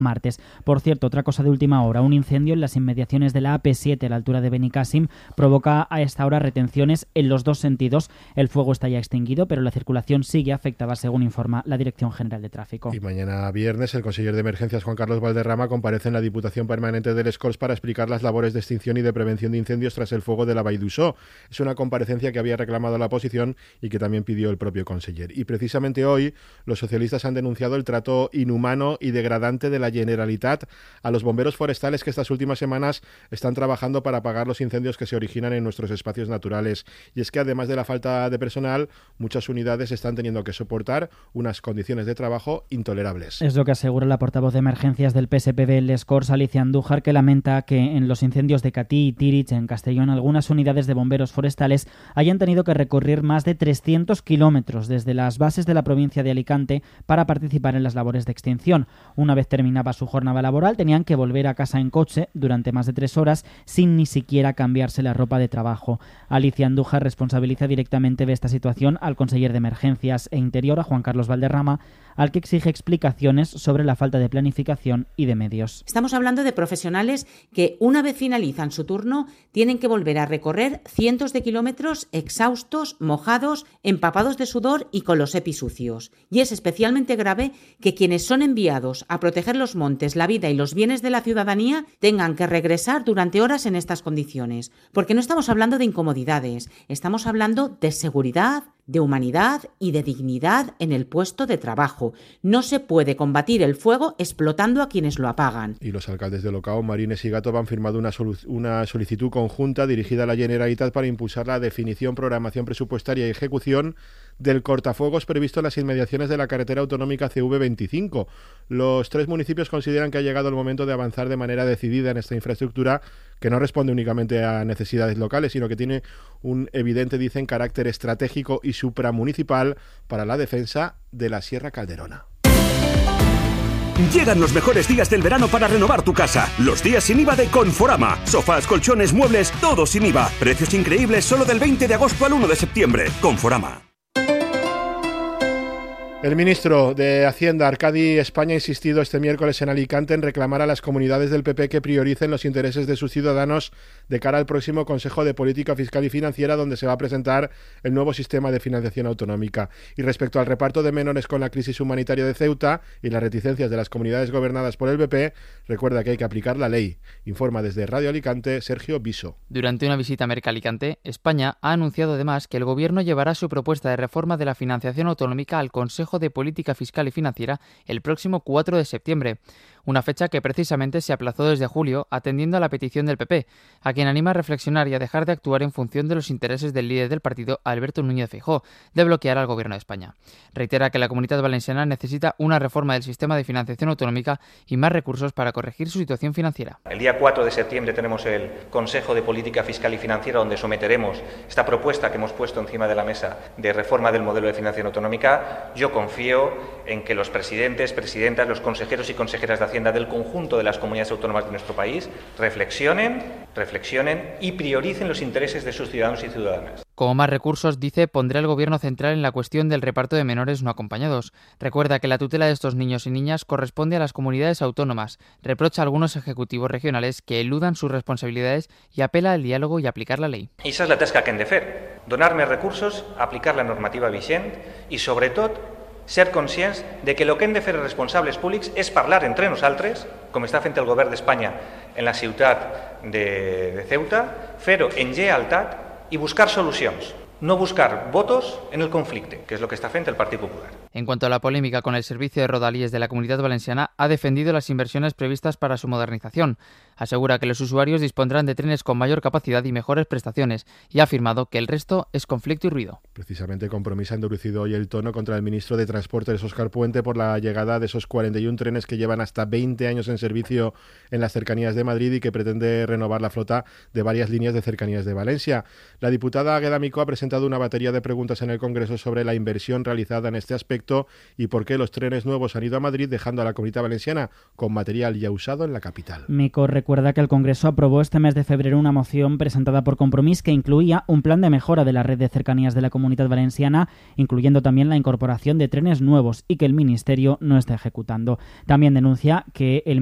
martes. Por cierto, otra cosa de última hora, un incendio en las inmediaciones de la AP7 a la altura de Benicàssim provoca a esta hora retenciones en los dos sentidos. El fuego está ya extinguido, pero la circulación sigue afectada, según informa la Dirección General de Tráfico. Y mañana viernes el conseller de Emergencias, Juan Carlos Valderrama, comparece en la Diputación Permanente del Escors para explicar las labores de extinción y de prevención de incendios tras el fuego de la Vall d'Uixó. Es una comparecencia que había reclamado la oposición y que también pidió el propio conseller. Y precisamente hoy los socialistas han denunciado el trato inhumano y degradante de la Generalitat a los bomberos forestales que estas últimas semanas están trabajando para apagar los incendios que se originan en nuestros espacios naturales. Y es que además de la falta de personal, muchas unidades están teniendo que soportar unas condiciones de trabajo intolerables. Es lo que asegura la portavoz de emergencias del PSPB en Les Corts, Alicia Andújar, que lamenta que en los incendios de Catí y Tírig, en Castellón, algunas unidades de bomberos forestales hayan tenido que recorrer más de 300 kilómetros desde las bases de la provincia de Alicante para participar en las labores de extinción. Una vez terminaba su jornada laboral, tenían que volver a casa en coche durante más de 3 horas sin ni siquiera cambiarse la ropa de trabajo. Alicia Andújar responsabiliza directamente de esta situación al conseller de Emergencias e Interior, a Juan Carlos Valderrama, al que exige explicaciones sobre la falta de planificación y de medios. Estamos hablando de profesionales que, una vez finalizan su turno, tienen que volver a recorrer cientos de kilómetros exhaustos, mojados, empapados de sudor y con los EPI sucios. Y es especialmente grave que quienes son enviados a proteger los montes, la vida y los bienes de la ciudadanía tengan que regresar durante horas en estas condiciones. Porque no estamos hablando de incomodidades, estamos hablando de seguridad, de humanidad y de dignidad en el puesto de trabajo. No se puede combatir el fuego explotando a quienes lo apagan. Y los alcaldes de Locao, Marines y Gátova han firmado una solicitud conjunta dirigida a la Generalitat para impulsar la definición, programación presupuestaria y ejecución del cortafuegos previsto en las inmediaciones de la carretera autonómica CV25. Los 3 municipios consideran que ha llegado el momento de avanzar de manera decidida en esta infraestructura que no responde únicamente a necesidades locales, sino que tiene un evidente, dicen, carácter estratégico y supramunicipal para la defensa de la Sierra Calderona. Llegan los mejores días del verano para renovar tu casa. Los días sin IVA de Conforama. Sofás, colchones, muebles, todo sin IVA. Precios increíbles solo del 20 de agosto al 1 de septiembre. Conforama. El ministro de Hacienda, Arcadi España, ha insistido este miércoles en Alicante en reclamar a las comunidades del PP que prioricen los intereses de sus ciudadanos de cara al próximo Consejo de Política Fiscal y Financiera, donde se va a presentar el nuevo sistema de financiación autonómica. Y respecto al reparto de menores con la crisis humanitaria de Ceuta y las reticencias de las comunidades gobernadas por el PP, recuerda que hay que aplicar la ley. Informa desde Radio Alicante Sergio Viso. Durante una visita a Mercalicante, España ha anunciado además que el Gobierno llevará su propuesta de reforma de la financiación autonómica al Consejo de Política Fiscal y Financiera el próximo 4 de septiembre, una fecha que precisamente se aplazó desde julio atendiendo a la petición del PP, a quien anima a reflexionar y a dejar de actuar en función de los intereses del líder del partido, Alberto Núñez Feijóo, de bloquear al Gobierno de España. Reitera que la Comunidad Valenciana necesita una reforma del sistema de financiación autonómica y más recursos para corregir su situación financiera. El día 4 de septiembre tenemos el Consejo de Política Fiscal y Financiera, donde someteremos esta propuesta que hemos puesto encima de la mesa de reforma del modelo de financiación autonómica. Yo confío en que los presidentes, presidentas, los consejeros y consejeras de Hacienda del conjunto de las comunidades autónomas de nuestro país reflexionen y prioricen los intereses de sus ciudadanos y ciudadanas. Como más recursos, dice, pondrá el Gobierno central en la cuestión del reparto de menores no acompañados. Recuerda que la tutela de estos niños y niñas corresponde a las comunidades autónomas. Reprocha a algunos ejecutivos regionales que eludan sus responsabilidades y apela al diálogo y aplicar la ley. I esa és la tasca que hem de fer. Donar més recursos, aplicar la normativa vigent i, sobretot, ser conscients de que el que hem de fer els responsables públics és parlar entre nosaltres, com està fent el govern d'Espanya en la ciutat de Ceuta, fer-ho en lleialtat i buscar solucions, no buscar votos en el conflicte, que es lo que está frente al Partido Popular. En cuanto a la polémica con el servicio de rodalíes de la Comunidad Valenciana, ha defendido las inversiones previstas para su modernización. Asegura que los usuarios dispondrán de trenes con mayor capacidad y mejores prestaciones y ha afirmado que el resto es conflicto y ruido. Precisamente Compromís ha endurecido hoy el tono contra el ministro de Transportes, Óscar Puente, por la llegada de esos 41 trenes que llevan hasta 20 años en servicio en las cercanías de Madrid y que pretende renovar la flota de varias líneas de cercanías de Valencia. La diputada Águeda Micó ha presentado una batería de preguntas en el Congreso sobre la inversión realizada en este aspecto proyecto y por qué los trenes nuevos han ido a Madrid dejando a la Comunitat Valenciana con material ya usado en la capital. Mico recuerda que el Congreso aprobó este mes de febrero una moción presentada por Compromís que incluía un plan de mejora de la red de cercanías de la Comunitat Valenciana, incluyendo también la incorporación de trenes nuevos y que el Ministerio no está ejecutando. También denuncia que el